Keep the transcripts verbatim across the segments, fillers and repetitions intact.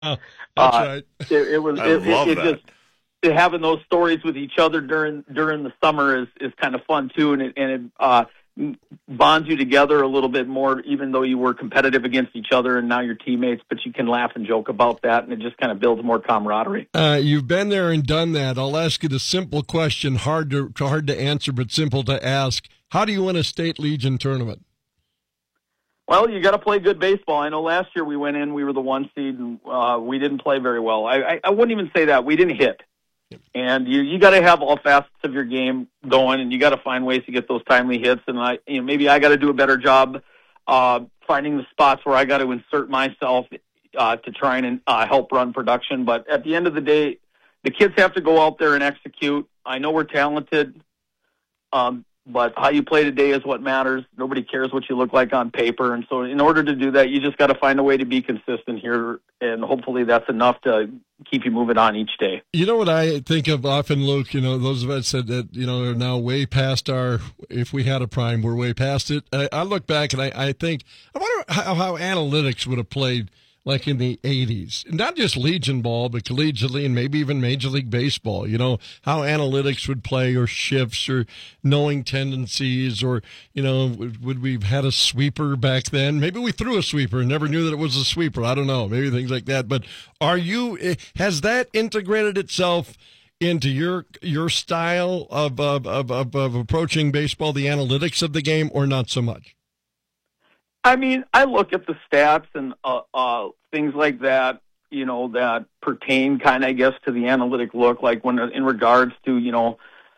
Oh, that's Uh, right. it, it was I it, it, love it that. just having those stories with each other during during the summer is is kind of fun too, and it and it uh, bonds you together a little bit more, even though you were competitive against each other and now you're teammates. But you can laugh and joke about that, and it just kind of builds more camaraderie. Uh, you've been there and done that. I'll ask you the simple question, hard to hard to answer, but simple to ask. How do you win a state Legion tournament? Well, you got to play good baseball. I know last year we went in, we were the one seed, and uh, we didn't play very well. I, I, I wouldn't even say that. We didn't hit. And you you got to have all facets of your game going, and you got to find ways to get those timely hits. And I, you know, maybe I got to do a better job uh, finding the spots where I got to insert myself uh, to try and uh, help run production. But at the end of the day, the kids have to go out there and execute. I know we're talented, um, but how you play today is what matters. Nobody cares what you look like on paper. And so in order to do that, you just got to find a way to be consistent here, and hopefully that's enough to keep you moving on each day. You know what I think of often, Luke? You know, those of us that, that you know, are now way past our, if we had a prime, we're way past it. I, I look back and I, I think, I wonder how, how analytics would have played like in the eighties. Not just Legion ball, but collegiately and maybe even Major League Baseball. You know, how analytics would play, or shifts, or knowing tendencies, or, you know, would, would we have had a sweeper back then? Maybe we threw a sweeper and never knew that it was a sweeper. I don't know. Maybe things like that. But are you, has that integrated itself into your your style of of, of, of, of approaching baseball, the analytics of the game, or not so much? I mean, I look at the stats and uh, uh, things like that, you know, that pertain kind of, I guess, to the analytic look, like when in regards to, you know,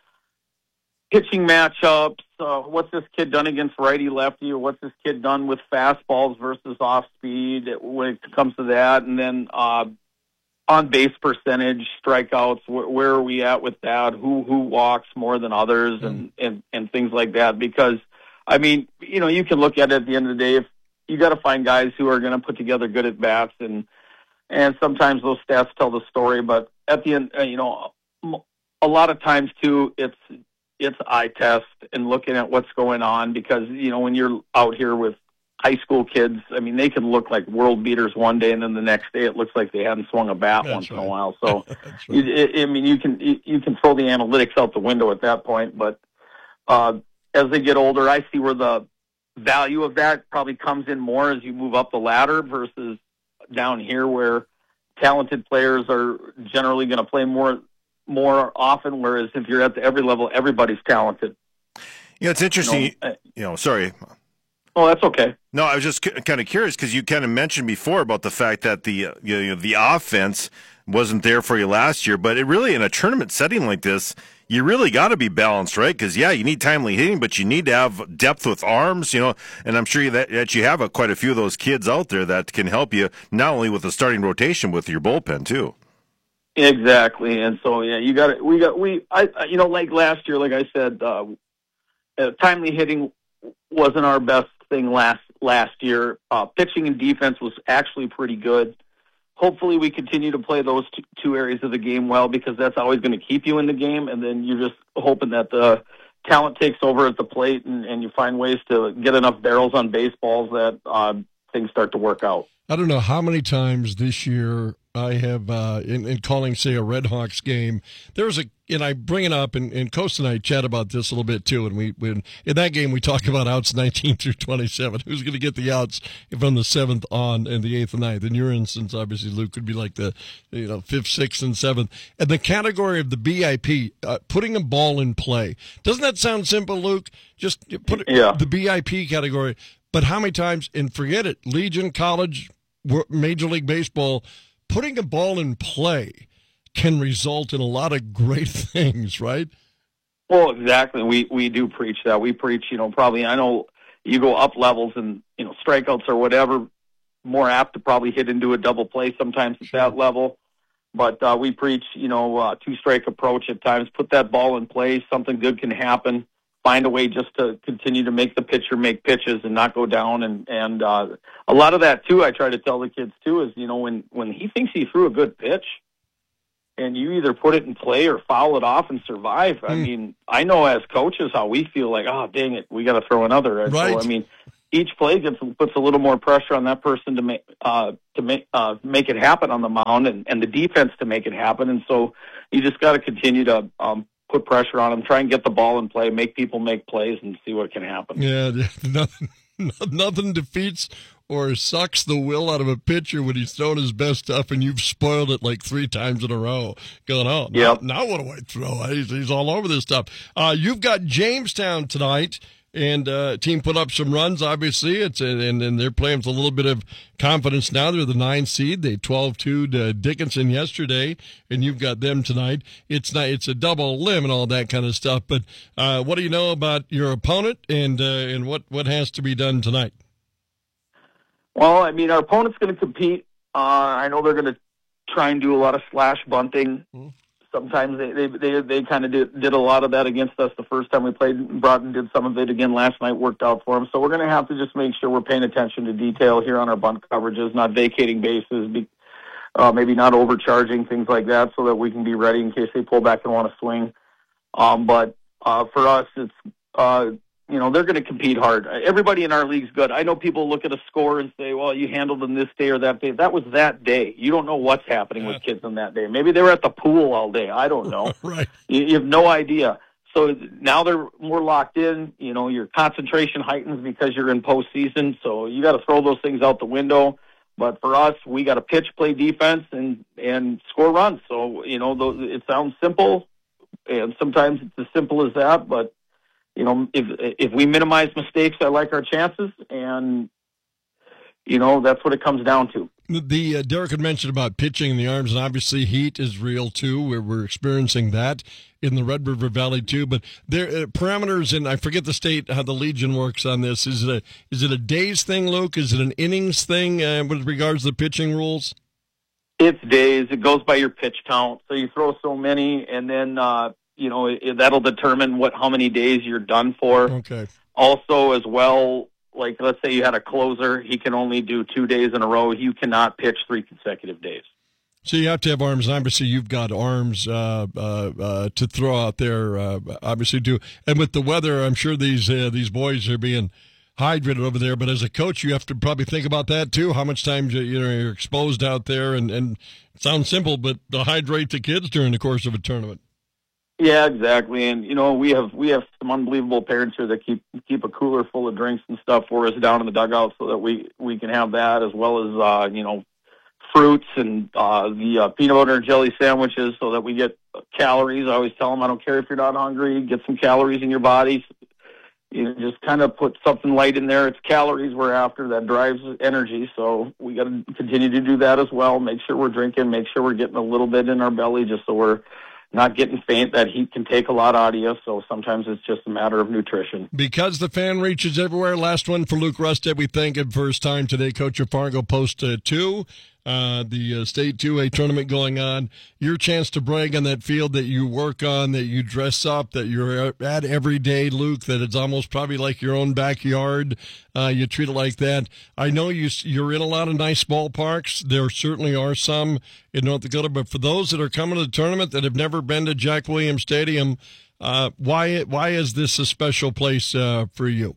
pitching matchups, uh, what's this kid done against righty-lefty, or what's this kid done with fastballs versus off-speed when it comes to that, and then uh, on-base percentage, strikeouts, wh- where are we at with that, who who walks more than others, Mm. and, and, and things like that, because I mean, you know, you can look at it at the end of the day. If you got to find guys who are going to put together good at bats, and and sometimes those stats tell the story. But at the end, uh, you know, a lot of times too, it's it's eye test and looking at what's going on, because you know when you're out here with high school kids, I mean, they can look like world beaters one day, and then the next day it looks like they haven't swung a bat That's once right. in a while. So, That's you, right. I I mean, you can you, you can throw the analytics out the window at that point, but. Uh, As they get older, I see where the value of that probably comes in more as you move up the ladder versus down here, where talented players are generally going to play more more often, whereas if you're at the every level, everybody's talented. You know, it's interesting. You know, You know, sorry. oh, that's okay. No, I was just c- kind of curious because you kind of mentioned before about the fact that the uh, you know, the offense wasn't there for you last year, but it really in a tournament setting like this, you really got to be balanced, right? Because yeah, you need timely hitting, but you need to have depth with arms, you know. And I'm sure that that you have a, quite a few of those kids out there that can help you not only with the starting rotation, with your bullpen too. Exactly, and so yeah, you got it. We got we I you know like last year, like I said, uh, uh, timely hitting wasn't our best thing last last year. Uh, pitching and defense was actually pretty good. Hopefully we continue to play those two, two areas of the game well, because that's always going to keep you in the game, and then you're just hoping that the talent takes over at the plate, and, and you find ways to get enough barrels on baseballs that uh, things start to work out. I don't know how many times this year I have, uh, in, in calling, say, a Red Hawks game, there was a, and I bring it up, and, and Coast and I chat about this a little bit too, and we, when, in that game we talk about outs nineteen through twenty-seven, who's going to get the outs from the seventh on and the eighth and ninth. In your instance, obviously, Luke, could be like the, you know, fifth, sixth, and seventh. And the category of the B I P, uh, putting a ball in play. Doesn't that sound simple, Luke? Just put it, Yeah. the B I P category. But how many times, and forget it, Legion, college, Major League Baseball, putting a ball in play can result in a lot of great things, right? Well, exactly. We we do preach that. We preach, you know, probably, I know you go up levels and, you know, strikeouts or whatever, more apt to probably hit into a double play sometimes at that level. But uh, we preach, you know, uh, two-strike approach at times. Put that ball in play. Something good can happen. Find a way just to continue to make the pitcher make pitches and not go down. And, and uh, a lot of that, too, I try to tell the kids, too, is, you know, when, when he thinks he threw a good pitch and you either put it in play or foul it off and survive. I Mm. mean, I know as coaches how we feel like, oh, dang it, we got to throw another. And Right. So, I mean, each play gets puts a little more pressure on that person to make uh, to make uh, make it happen on the mound, and, and the defense to make it happen. And so you just got to continue to um, put pressure on them, try and get the ball in play, make people make plays, and see what can happen. Yeah, nothing, nothing defeats or sucks the will out of a pitcher when he's thrown his best stuff and you've spoiled it like three times in a row. Going, oh, now, yep. now what do I throw? He's, he's all over this stuff. Uh, you've got Jamestown tonight, and uh, team put up some runs, obviously. It's and, and they're playing with a little bit of confidence now. They're the nine seed. They twelve two to Dickinson yesterday, and you've got them tonight. It's not, it's a double limb and all that kind of stuff. But uh, what do you know about your opponent, and uh, and what, what has to be done tonight? Well, I mean, our opponent's going to compete. Uh, I know they're going to try and do a lot of slash bunting. Mm-hmm. Sometimes they they they, they kind of did, did a lot of that against us the first time we played. Broughton did some of it again last night, worked out for them. So we're going to have to just make sure we're paying attention to detail here on our bunt coverages, not vacating bases, be, uh, maybe not overcharging, things like that, so that we can be ready in case they pull back and want to swing. Um, but uh, for us, it's uh, you know, they're going to compete hard. Everybody in our league's good. I know people look at a score and say, well, you handled them this day or that day. That was that day. You don't know what's happening yeah. with kids on that day. Maybe they were at the pool all day. I don't know. Right. You, you have no idea. So now they're more locked in. You know, your concentration heightens because you're in postseason. So you got to throw those things out the window. But for us, we got to pitch, play defense, and, and score runs. So, you know, those, it sounds simple, and sometimes it's as simple as that, but you know, if if we minimize mistakes, I like our chances, and you know that's what it comes down to. The uh, Derek had mentioned about pitching in the arms, and obviously heat is real too. We're, we're experiencing that in the Red River Valley too. But there uh, parameters, and I forget the state how the Legion works on this. Is it a is it a days thing, Luke? Is it an innings thing uh, with regards to the pitching rules? It's days. It goes by your pitch count. So you throw so many, and then. Uh, You know, it, that'll determine what how many days you're done for. Okay. Also, as well, like let's say you had a closer, he can only do two days in a row. You cannot pitch three consecutive days. So you have to have arms. Obviously, you've got arms uh, uh, uh, to throw out there. Uh, obviously, too. And with the weather, I'm sure these uh, these boys are being hydrated over there. But as a coach, you have to probably think about that too. How much time you, you know you're exposed out there, and and it sounds simple, but to hydrate the kids during the course of a tournament. Yeah, exactly. And you know, we have we have some unbelievable parents here that keep keep a cooler full of drinks and stuff for us down in the dugout, so that we we can have that, as well as uh, you know, fruits and uh, the uh, peanut butter and jelly sandwiches, so that we get calories. I always tell them, I don't care if you're not hungry, get some calories in your body. You know, just kind of put something light in there. It's calories we're after that drives energy, so we got to continue to do that as well. Make sure we're drinking, make sure we're getting a little bit in our belly, just so we're not getting faint. That heat can take a lot out of you, so sometimes it's just a matter of nutrition. Because the fan reaches everywhere. Last one for Luke Rusted. We thank him for his time today. Coach of Fargo Post uh, two, uh, the uh, State two A tournament going on. Your chance to brag on that field that you work on, that you dress up, that you're at every day, Luke, that it's almost probably like your own backyard. Uh, you treat it like that. I know you, you're in a lot of nice ballparks. There certainly are some in North Dakota, but for those that are coming to the tournament that have never been to Jack Williams Stadium, uh, why why is this a special place uh, for you?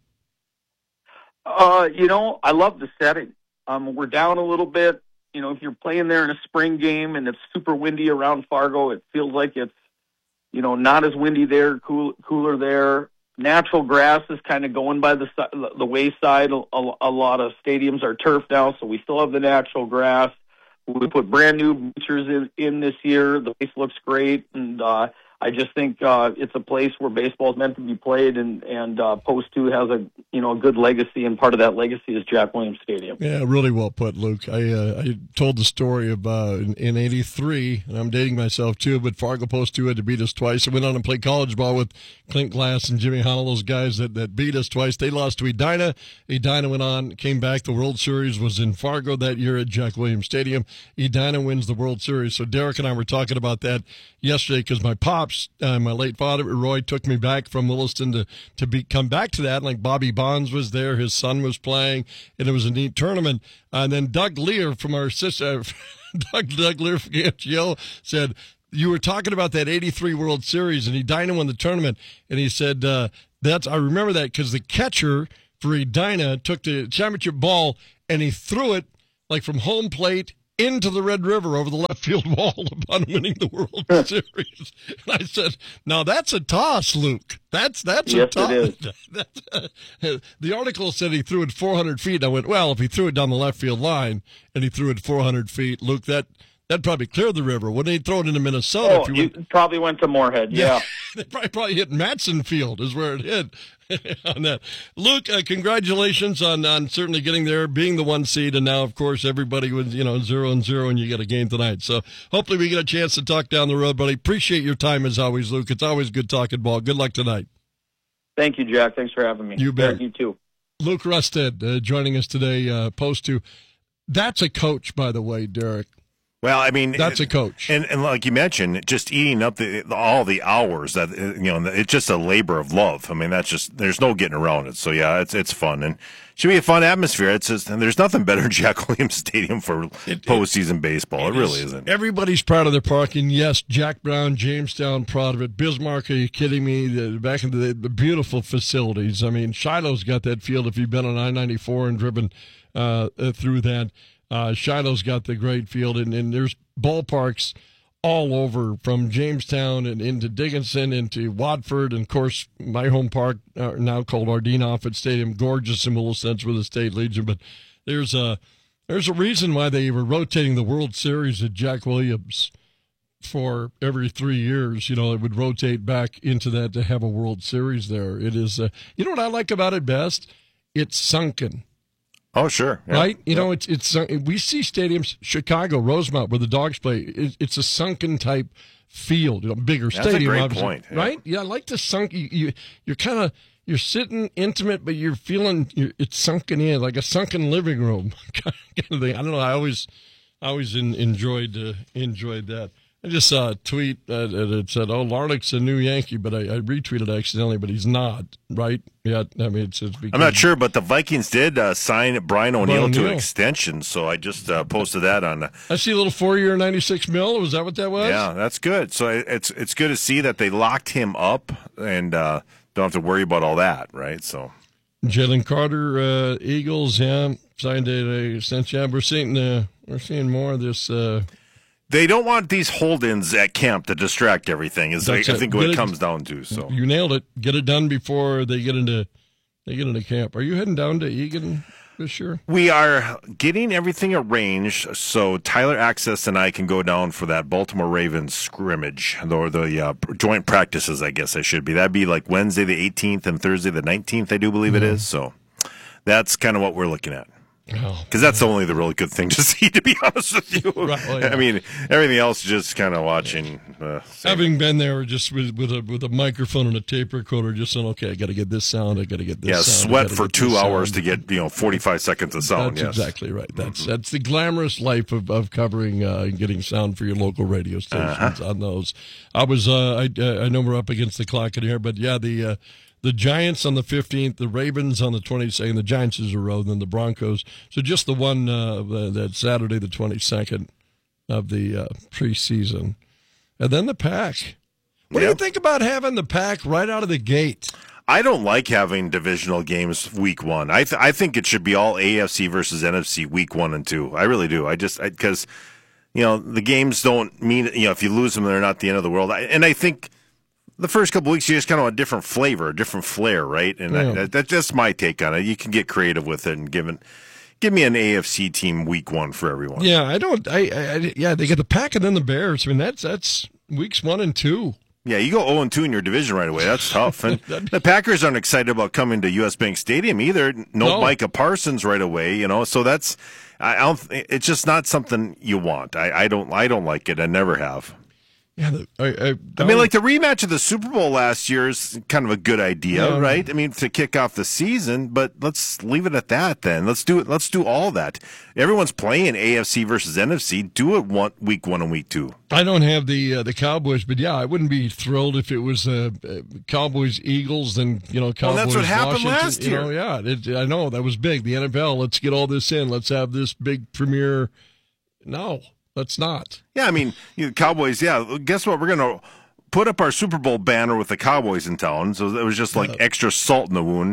Uh, you know, I love the setting. Um, we're down a little bit. You know, if you're playing there in a spring game and it's super windy around Fargo, it feels like it's, you know, not as windy there, cool, cooler there. Natural grass is kind of going by the the wayside. A, a lot of stadiums are turf now, so we still have the natural grass. We put brand new bleachers in, in this year. The place looks great, and uh, I just think uh, it's a place where baseball is meant to be played, and and uh, Post two has a you know a good legacy, and part of that legacy is Jack Williams Stadium. Yeah, really well put, Luke. I uh, I told the story of uh, in eighty-three, and I'm dating myself too, but Fargo Post two had to beat us twice. I went on and played college ball with Clint Glass and Jimmy Honnell, those guys that, that beat us twice. They lost to Edina. Edina went on, came back. The World Series was in Fargo that year at Jack Williams Stadium. Edina wins the World Series. So Derek and I were talking about that yesterday because my pops, uh, my late father, Roy, took me back from Williston to, to be, come back to that. Like Bobby Bonds was there. His son was playing, and it was a neat tournament. And then Doug Lear from our sister, Doug, Doug Lear from K F G O said, you were talking about that eighty-three World Series, and Edina won the tournament. And he said, uh, that's, I remember that because the catcher for Edina, took the championship ball, and he threw it like from home plate into the Red River over the left field wall upon winning the World Series. And I said, now that's a toss, Luke. That's that's yes, a toss. It is. That's, uh, the article said he threw it four hundred feet. I went, well, if he threw it down the left field line and he threw it four hundred feet, Luke, that That'd probably clear the river. Wouldn't he throw it into Minnesota? Oh, if you you went... probably went to Moorhead, yeah. yeah. They probably, probably hit Matson Field is where it hit on that. Luke, uh, congratulations on, on certainly getting there, being the one seed, and now, of course, everybody was, you know, zero and zero, and you get a game tonight. So hopefully we get a chance to talk down the road, buddy. Appreciate your time as always, Luke. It's always good talking ball. Good luck tonight. Thank you, Jack. Thanks for having me. You bet. Yeah, you too. Luke Rusted uh, joining us today, uh, post to. That's a coach, by the way, Derek. Well, I mean, that's a coach, and and like you mentioned, just eating up the, all the hours that you know, it's just a labor of love. I mean, that's just there's no getting around it. So yeah, it's it's fun and should be a fun atmosphere. It's just, and there's nothing better than Jack Williams Stadium for it, postseason it, baseball. It, it really is, isn't. Everybody's proud of their parking. Yes, Jack Brown, Jamestown, proud of it. Bismarck, are you kidding me? The, back in the, the beautiful facilities. I mean, Shiloh's got that field. If you've been on I ninety-four and driven uh, through that. Uh, Shiloh's got the great field, and, and there's ballparks all over from Jamestown and into Dickinson, into Watford, and, of course, my home park, uh, now called Ardeen Offutt Stadium, gorgeous in a little sense with the State Legion. But there's a, there's a reason why they were rotating the World Series at Jack Williams for every three years. You know, it would rotate back into that to have a World Series there. It is, uh, you know what I like about it best? It's sunken. Oh, sure. Yeah. Right? You yeah. know, it's it's we see stadiums, Chicago, Rosemont, where the Dogs play. It, it's a sunken type field, you know, bigger That's stadium. a great obviously, point. Yeah. Right? Yeah, I like the sunk. You, you you're kind of you're sitting intimate, but you're feeling you're, it's sunken in, like a sunken living room kind of thing. I don't know. I always I always in, enjoyed uh, enjoyed that. I just saw a tweet uh, that said, "Oh, Larnach's a new Yankee," but I, I retweeted accidentally. But he's not, right? Yeah, I mean, it's. it's I'm not sure, but the Vikings did uh, sign Brian O'Neill to an O'Neill. extension, so I just uh, posted that on. Uh, I see a little four-year, ninety-six mil. Was that what that was? Yeah, that's good. So it's it's good to see that they locked him up and uh, don't have to worry about all that, right? So. Jalen Carter, uh, Eagles, yeah, signed a extension. Yeah, we're seeing uh, we're seeing more of this. Uh, They don't want these hold-ins at camp to distract everything. Is I, I think what it, it comes down to. So you nailed it. Get it done before they get into they get into camp. Are you heading down to Egan this year? We are getting everything arranged so Tyler Access and I can go down for that Baltimore Ravens scrimmage or the uh, joint practices. I guess I should be. That'd be like Wednesday the eighteenth and Thursday the nineteenth. I do believe mm-hmm. it is. So that's kind of what we're looking at. Because oh, that's only the really good thing to see, to be honest with you. Right, well, yeah. I mean, everything else is just kind of watching. Uh, Having been there just with, with a with a microphone and a tape recorder, just saying, okay, I got to get this sound, I got to get this yeah, sound. Yeah, sweat for two hours to get, you know, forty-five seconds of sound. That's yes. exactly right. That's mm-hmm. that's the glamorous life of, of covering uh, and getting sound for your local radio stations uh-huh. on those. I was, uh, I, uh, I know we're up against the clock in here, but yeah, the uh, The Giants on the fifteenth, the Ravens on the twenty-second. The Giants is a road, then the Broncos. So just the one uh, that Saturday, the twenty-second of the uh, preseason. And then the Pack. What yep. do you think about having the Pack right out of the gate? I don't like having divisional games week one. I th- I think it should be all A F C versus N F C week one and two. I really do. I just, because, you know, the games don't mean, you know, if you lose them, they're not the end of the world. I, and I think the first couple of weeks, you just kind of want a different flavor, a different flair, right? And yeah. that, that's just my take on it. You can get creative with it and give it, give me an A F C team week one for everyone. Yeah, I don't. I, I yeah, they get the Pack and then the Bears. I mean, that's that's weeks one and two. Yeah, you go oh and two in your division right away. That's tough. And the Packers aren't excited about coming to U S. Bank Stadium either. No, no. Micah Parsons right away. You know, so that's I don't. It's just not something you want. I, I don't. I don't like it. I never have. Yeah, the, I, I, I mean, like the rematch of the Super Bowl last year is kind of a good idea, yeah. right? I mean, to kick off the season, but let's leave it at that. Then let's do it. Let's do all that. Everyone's playing A F C versus N F C. Do it one week one and week two. I don't have the uh, the Cowboys, but yeah, I wouldn't be thrilled if it was uh, Cowboys Eagles and you know Cowboys. Well, that's what happened Washington. last year. You know, yeah, it, I know that was big. The N F L. Let's get all this in. Let's have this big premiere. No. Let's not. Yeah, I mean, you know, Cowboys, yeah, guess what? We're going to put up our Super Bowl banner with the Cowboys in town. So it was just like yeah. extra salt in the wound.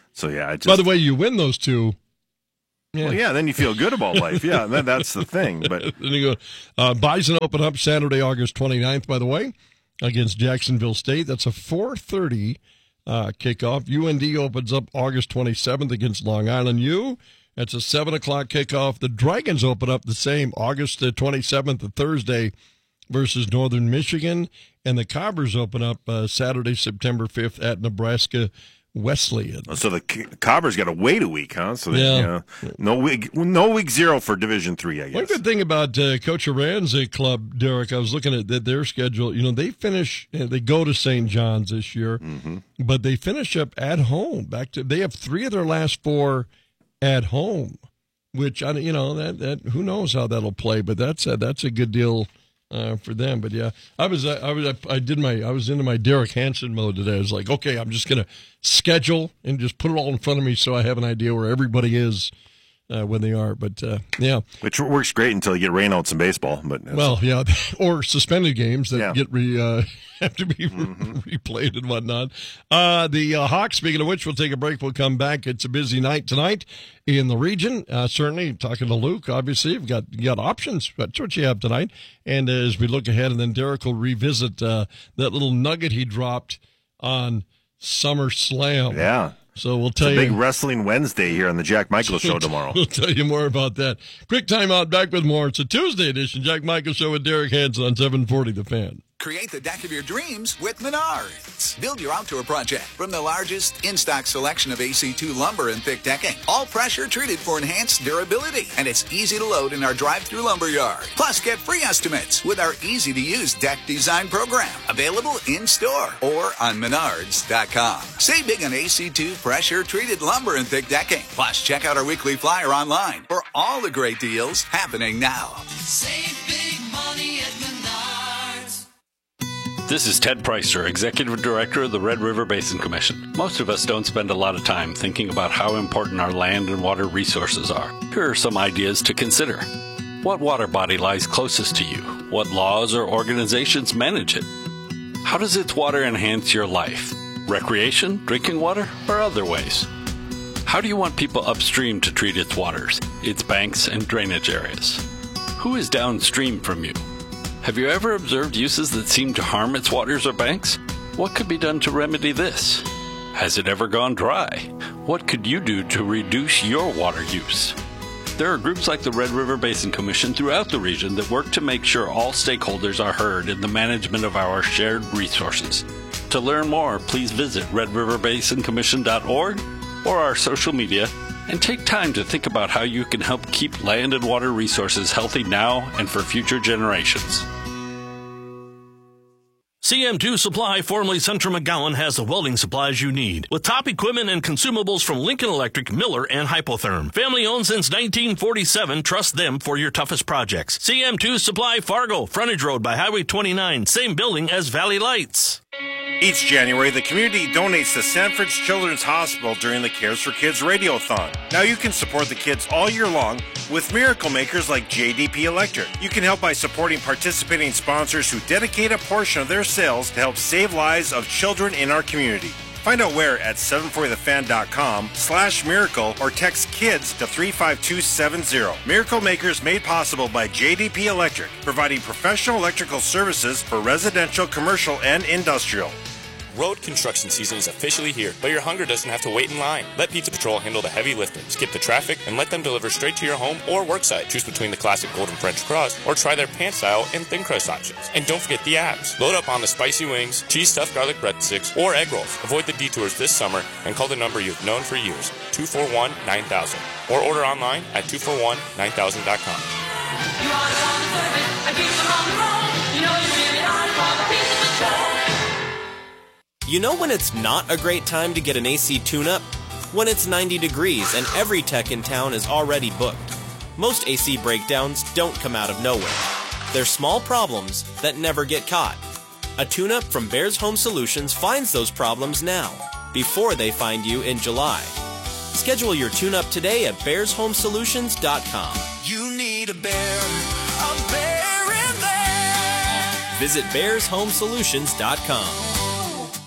So, yeah. I just, By the way, you win those two. Yeah. Well, yeah, then you feel good about life. Yeah, that, that's the thing. But then you go, uh, Bison open up Saturday, August twenty-ninth, by the way, against Jacksonville State. That's a four thirty uh, kickoff. U N D opens up August twenty-seventh against Long Island U. That's a seven o'clock kickoff. The Dragons open up the same August twenty-seventh, a Thursday, versus Northern Michigan. And the Cobbers open up uh, Saturday, September fifth at Nebraska Wesleyan. So the Cobbers got to wait a week, huh? So they, yeah. You know, no week, no week zero for Division Three. I guess. One good thing about uh, Coach Iran's club, Derek, I was looking at their schedule. You know, they finish, they go to Saint John's this year, mm-hmm. but they finish up at home. Back to they have three of their last four at home, which I, you know, that that who knows how that'll play, but that's a, that's a good deal. Uh, for them, but yeah, I was, uh, I was, I did my, I was into my Derek Hansen mode today. I was like, okay, I'm just gonna schedule and just put it all in front of me so I have an idea where everybody is uh, when they are. But uh, yeah, which works great until you get rainouts in baseball. But well, yeah, or suspended games that yeah. get re uh, have to be mm-hmm. replayed and whatnot. Uh, the uh, Hawks. Speaking of which, we'll take a break. We'll come back. It's a busy night tonight in the region. Uh, certainly, talking to Luke. Obviously, you've got you got options. That's what you have tonight. And uh, as we look ahead, and then Derek will revisit uh, that little nugget he dropped on SummerSlam. Yeah. So we'll tell it's you. A big Wrestling Wednesday here on the Jack Michael Show tomorrow. We'll tell you more about that. Quick time out. Back with more. It's a Tuesday edition Jack Michael Show with Derek Hansen on seven forty The Fan. Create the deck of your dreams with Menards. Build your outdoor project from the largest in-stock selection of A C two lumber and thick decking. All pressure treated for enhanced durability. And it's easy to load in our drive-through lumber yard. Plus, get free estimates with our easy-to-use deck design program. Available in-store or on menards dot com. Save big on A C two pressure-treated lumber and thick decking. Plus, check out our weekly flyer online for all the great deals happening now. Save big money at Menards. This is Ted Preister, Executive Director of the Red River Basin Commission. Most of us don't spend a lot of time thinking about how important our land and water resources are. Here are some ideas to consider. What water body lies closest to you? What laws or organizations manage it? How does its water enhance your life? Recreation, drinking water, or other ways? How do you want people upstream to treat its waters, its banks and drainage areas? Who is downstream from you? Have you ever observed uses that seem to harm its waters or banks? What could be done to remedy this? Has it ever gone dry? What could you do to reduce your water use? There are groups like the Red River Basin Commission throughout the region that work to make sure all stakeholders are heard in the management of our shared resources. To learn more, please visit red river basin commission dot org or our social media and take time to think about how you can help keep land and water resources healthy now and for future generations. C M two Supply, formerly Central McGowan, has the welding supplies you need, with top equipment and consumables from Lincoln Electric, Miller, and Hypotherm. Family owned since nineteen forty-seven, trust them for your toughest projects. C M two Supply, Fargo, frontage road by Highway twenty-nine, same building as Valley Lights. Each January, the community donates to Sanford's Children's Hospital during the Cares for Kids Radiothon. Now you can support the kids all year long with miracle makers like J D P Electric. You can help by supporting participating sponsors who dedicate a portion of their sales to help save lives of children in our community. Find out where at seven forty the fan dot com slash miracle or text KIDS to three five two seven zero. Miracle Makers made possible by J D P Electric, providing professional electrical services for residential, commercial, and industrial. Road construction season is officially here, but your hunger doesn't have to wait in line. Let Pizza Patrol handle the heavy lifting. Skip the traffic and let them deliver straight to your home or work site. Choose between the classic golden French crust or try their pan style and thin crust options. And don't forget the abs. Load up on the spicy wings, cheese stuffed garlic breadsticks, or egg rolls. Avoid the detours this summer and call the number you've known for years, two four one, nine thousand. Or order online at two four one, nine thousand dot com. You are on the service and keep them on the road. You know you really are for the Pizza Patrol. You know when it's not a great time to get an A C tune-up? When it's ninety degrees and every tech in town is already booked. Most A C breakdowns don't come out of nowhere. They're small problems that never get caught. A tune-up from Bears Home Solutions finds those problems now, before they find you in July. Schedule your tune-up today at bears home solutions dot com. You need a bear, a bear in there. Visit bears home solutions dot com.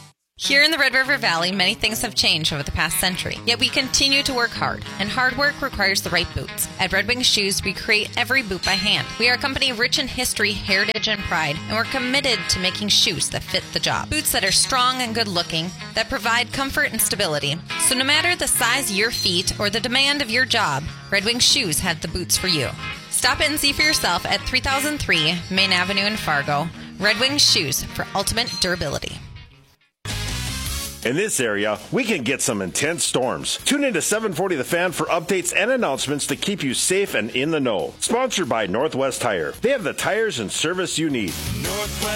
Here in the Red River Valley, many things have changed over the past century, yet we continue to work hard, and hard work requires the right boots. At Red Wing Shoes, we create every boot by hand. We are a company rich in history, heritage, and pride, and we're committed to making shoes that fit the job. Boots that are strong and good-looking, that provide comfort and stability. So no matter the size of your feet or the demand of your job, Red Wing Shoes have the boots for you. Stop in and see for yourself at three thousand three Main Avenue in Fargo. Red Wing Shoes for ultimate durability. In this area, we can get some intense storms. Tune in to seven forty The Fan for updates and announcements to keep you safe and in the know. Sponsored by Northwest Tire. They have the tires and service you need. Northwest